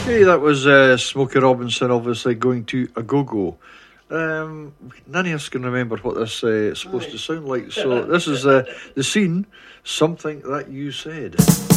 Hey, that was Smokey Robinson, obviously going to a go-go. None of us can remember what this is supposed to sound like, so this is the scene, Something That You Said.